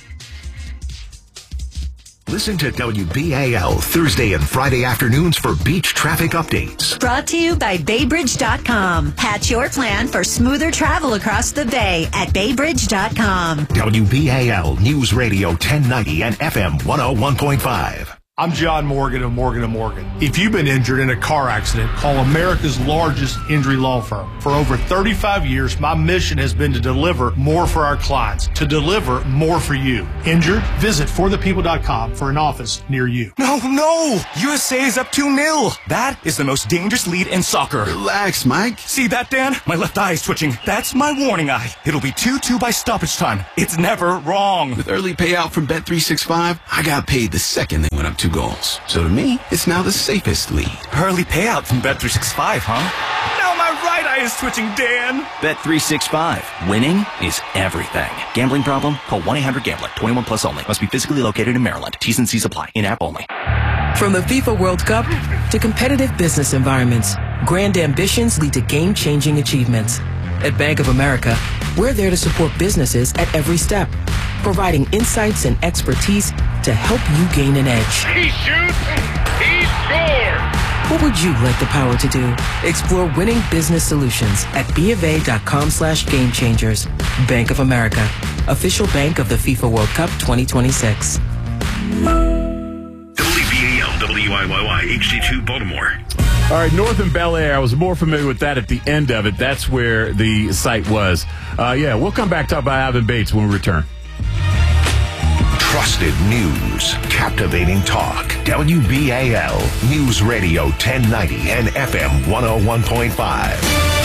Listen to WBAL Thursday and Friday afternoons for beach traffic updates. Brought to you by BayBridge.com. Hatch your plan for smoother travel across the bay at BayBridge.com. WBAL News Radio 1090 and FM 101.5. I'm John Morgan of Morgan & Morgan. If you've been injured in a car accident, call America's largest injury law firm. For over 35 years, my mission has been to deliver more for our clients, to deliver more for you. Injured? Visit forthepeople.com for an office near you. No! USA is up 2-0. That is the most dangerous lead in soccer. Relax, Mike. See that, Dan? My left eye is twitching. That's my warning eye. It'll be 2-2 by stoppage time. It's never wrong. With early payout from Bet365, I got paid the second they went up 2 goals. So to me, it's now the safest lead. Early payout from Bet365, huh? Now my right eye is twitching, Dan. Bet365. Winning is everything. Gambling problem? Call 1-800-GAMBLER. 21 plus only. Must be physically located in Maryland. T's and C's apply. In-app only. From the FIFA World Cup to competitive business environments, grand ambitions lead to game-changing achievements. At Bank of America, we're there to support businesses at every step, providing insights and expertise to help you gain an edge. He shoots, he scores! What would you like the power to do? Explore winning business solutions at BofA.com/gamechangers. Bank of America, official bank of the FIFA World Cup 2026. WBAL, WIYY, HD2 Baltimore. All right, North and Bel Air. I was more familiar with that at the end of it. That's where the site was. We'll come back to talk about Alvin Bates when we return. Trusted news, captivating talk. WBAL News Radio 1090 and FM 101.5.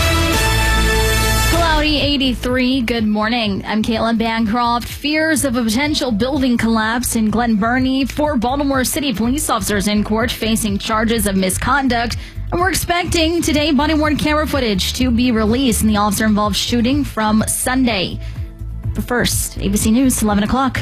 Cloudy 83. Good morning. I'm Caitlin Bancroft. Fears of a potential building collapse in Glen Burnie. 4 Baltimore City police officers in court facing charges of misconduct. And we're expecting today body-worn camera footage to be released in the officer-involved shooting from Sunday. But first, ABC News, 11 o'clock.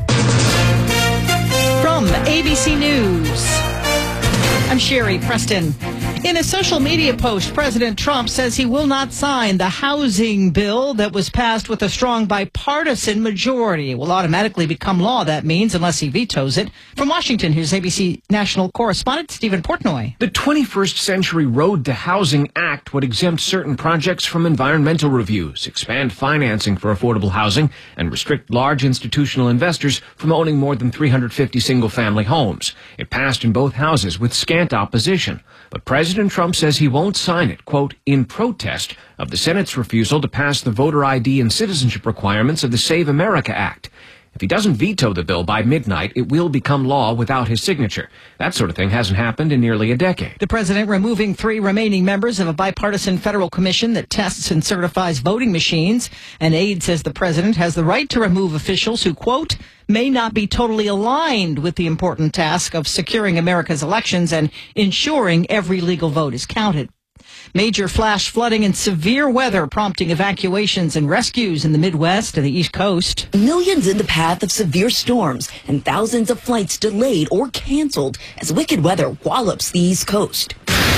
From ABC News, I'm Sherry Preston. In a social media post, President Trump says he will not sign the housing bill that was passed with a strong bipartisan majority. It will automatically become law, that means, unless he vetoes it. From Washington, here's ABC national correspondent Stephen Portnoy. The 21st Century Road to Housing Act would exempt certain projects from environmental reviews, expand financing for affordable housing, and restrict large institutional investors from owning more than 350 single-family homes. It passed in both houses with scant opposition. But President Trump says he won't sign it, quote, in protest of the Senate's refusal to pass the voter ID and citizenship requirements of the Save America Act. If he doesn't veto the bill by midnight, it will become law without his signature. That sort of thing hasn't happened in nearly a decade. The president removing 3 remaining members of a bipartisan federal commission that tests and certifies voting machines. An aide says the president has the right to remove officials who, quote, may not be totally aligned with the important task of securing America's elections and ensuring every legal vote is counted. Major flash flooding and severe weather prompting evacuations and rescues in the Midwest and the East Coast. Millions in the path of severe storms and thousands of flights delayed or canceled as wicked weather wallops the East Coast.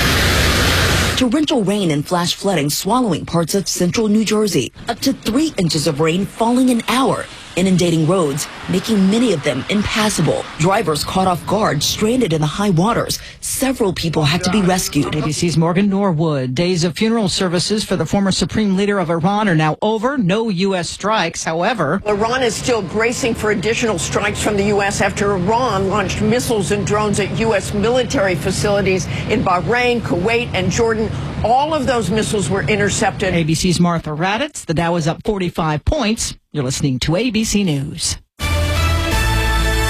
Torrential rain and flash flooding swallowing parts of central New Jersey. Up to 3 inches of rain falling an hour, inundating roads, making many of them impassable. Drivers caught off guard, stranded in the high waters. Several people had to be rescued. ABC's Morgan Norwood. Days of funeral services for the former supreme leader of Iran are now over. No U.S. strikes, however. Iran is still bracing for additional strikes from the U.S. after Iran launched missiles and drones at U.S. military facilities in Bahrain, Kuwait, and Jordan. All of those missiles were intercepted. ABC's Martha Raddatz. The Dow is up 45 points. You're listening to ABC News.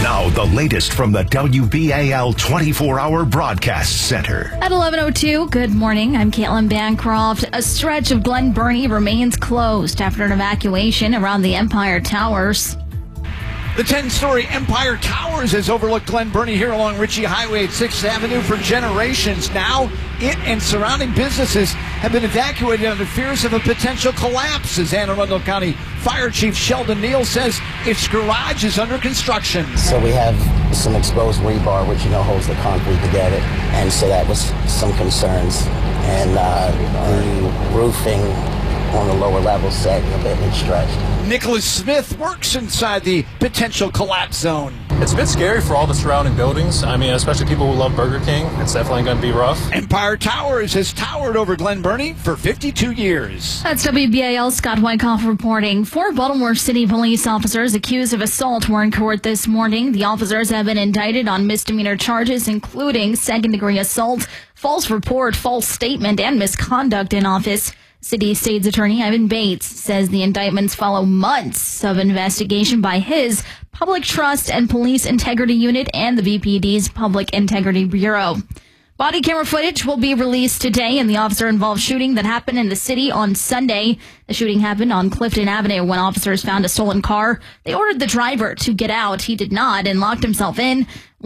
Now, the latest from the WBAL 24-hour broadcast center. At 11:02, good morning. I'm Caitlin Bancroft. A stretch of Glen Burnie remains closed after an evacuation around the Empire Towers. The 10-story Empire Towers has overlooked Glen Burnie here along Ritchie Highway at 6th Avenue for generations. Now, it and surrounding businesses have been evacuated under fears of a potential collapse, as Anne Arundel County Fire Chief Sheldon Neal says its garage is under construction. So we have some exposed rebar, which holds the concrete together, and so that was some concerns. And the roofing on the lower level set a bit and stretched. Nicholas Smith works inside the potential collapse zone. It's a bit scary for all the surrounding buildings. I mean, especially people who love Burger King. It's definitely going to be rough. Empire Towers has towered over Glen Burnie for 52 years. That's WBAL's Scott Wyckoff reporting. 4 Baltimore City police officers accused of assault were in court this morning. The officers have been indicted on misdemeanor charges, including second-degree assault, false report, false statement, and misconduct in office. City State's Attorney Ivan Bates says the indictments follow months of investigation by his Public Trust and Police Integrity Unit and the BPD's Public Integrity Bureau. Body camera footage will be released today in the officer-involved shooting that happened in the city on Sunday. The shooting happened on Clifton Avenue when officers found a stolen car. They ordered the driver to get out. He did not and locked himself in.